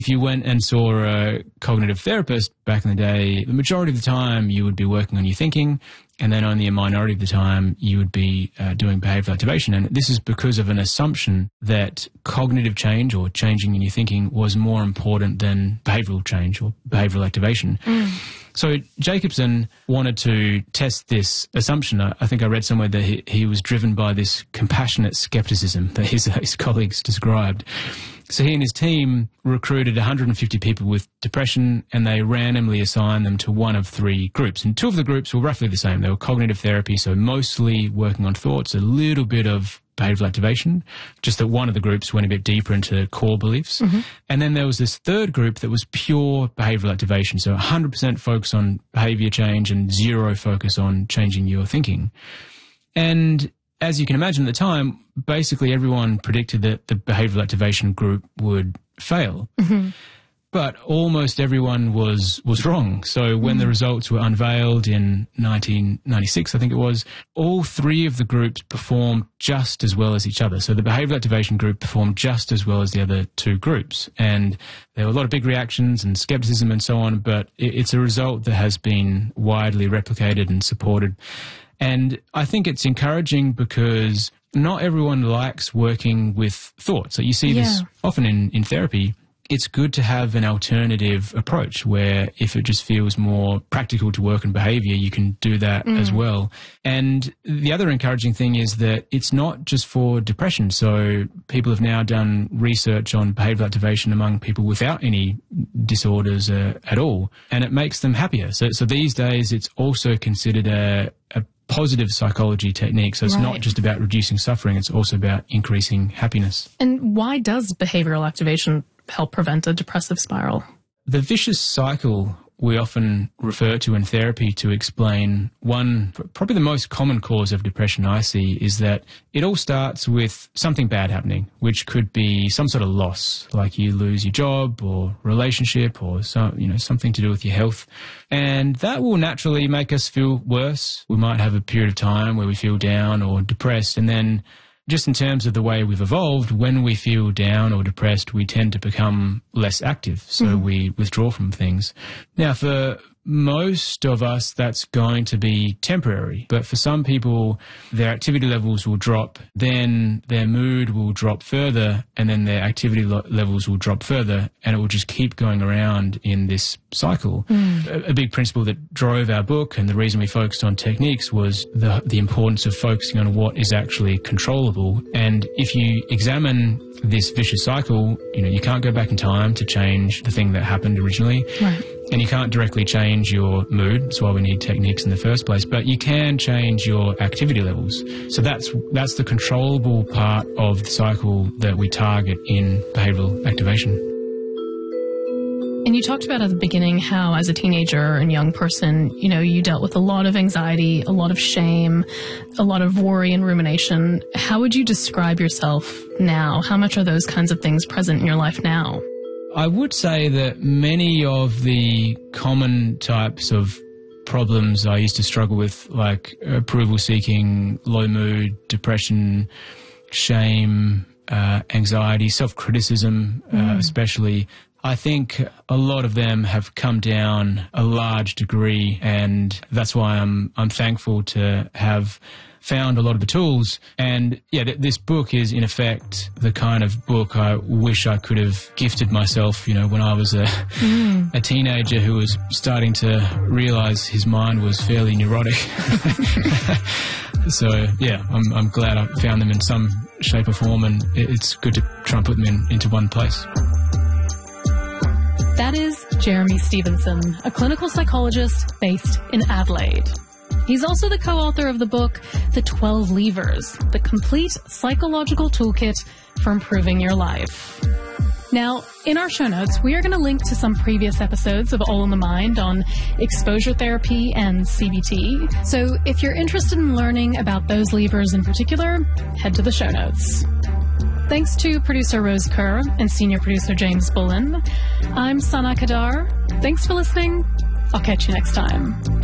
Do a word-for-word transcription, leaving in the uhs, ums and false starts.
If you went and saw a cognitive therapist back in the day, the majority of the time you would be working on your thinking, and then only a minority of the time you would be uh, doing behavioural activation. And this is because of an assumption that cognitive change or changing in your thinking was more important than behavioural change or behavioural activation. Mm. So Jacobson wanted to test this assumption. I, I think I read somewhere that he, he was driven by this compassionate scepticism that his, his colleagues described. So he and his team recruited one hundred fifty people with depression, and they randomly assigned them to one of three groups. And two of the groups were roughly the same. They were cognitive therapy, so mostly working on thoughts, a little bit of behavioural activation, just that one of the groups went a bit deeper into core beliefs. Mm-hmm. And then there was this third group that was pure behavioural activation, so one hundred percent focus on behaviour change and zero focus on changing your thinking. And as you can imagine at the time, basically everyone predicted that the behavioural activation group would fail. Mm-hmm. But almost everyone was was wrong. So when mm. the results were unveiled in nineteen ninety-six, I think it was, all three of the groups performed just as well as each other. So the behavioural activation group performed just as well as the other two groups. And there were a lot of big reactions and scepticism and so on, but it, it's a result that has been widely replicated and supported. And I think it's encouraging because not everyone likes working with thoughts. So you see yeah. this often in, in therapy. It's good to have an alternative approach where if it just feels more practical to work on behaviour, you can do that mm. as well. And the other encouraging thing is that it's not just for depression. So people have now done research on behavioural activation among people without any disorders uh, at all, and it makes them happier. So, so these days it's also considered a, a positive psychology technique. So it's right. not just about reducing suffering, it's also about increasing happiness. And why does behavioural activation help prevent a depressive spiral? The vicious cycle we often refer to in therapy to explain one, probably the most common cause of depression I see is that it all starts with something bad happening, which could be some sort of loss, like you lose your job or relationship or some, you know, something to do with your health. And that will naturally make us feel worse. We might have a period of time where we feel down or depressed, and then just in terms of the way we've evolved, when we feel down or depressed, we tend to become less active. So mm. we withdraw from things. Now, for most of us, that's going to be temporary. But for some people, their activity levels will drop, then their mood will drop further, and then their activity lo- levels will drop further, and it will just keep going around in this cycle. Mm. A, a big principle that drove our book and the reason we focused on techniques was the, the importance of focusing on what is actually controllable. And if you examine this vicious cycle, you know, you can't go back in time to change the thing that happened originally. Right. And you can't directly change your mood. That's why we need techniques in the first place. But you can change your activity levels. So that's that's the controllable part of the cycle that we target in behavioural activation. And you talked about at the beginning how as a teenager and young person, you know, you dealt with a lot of anxiety, a lot of shame, a lot of worry and rumination. How would you describe yourself now? How much are those kinds of things present in your life now? I would say that many of the common types of problems I used to struggle with, like approval seeking, low mood, depression, shame, uh, anxiety, self-criticism, mm. uh, especially, I think a lot of them have come down a large degree, and that's why I'm I'm thankful to have found a lot of the tools. And yeah, th- this book is in effect the kind of book I wish I could have gifted myself, you know, when I was a, mm. a teenager who was starting to realise his mind was fairly neurotic. So yeah, I'm I'm glad I found them in some shape or form, and it, it's good to try and put them in, into one place. That is Jeremy Stevenson, a clinical psychologist based in Adelaide. He's also the co-author of the book, The twelve Levers, the complete psychological toolkit for improving your life. Now, in our show notes, we are going to link to some previous episodes of All in the Mind on exposure therapy and C B T. So if you're interested in learning about those levers in particular, head to the show notes. Thanks to producer Rose Kerr and senior producer James Bullen. I'm Sana Kadar. Thanks for listening. I'll catch you next time.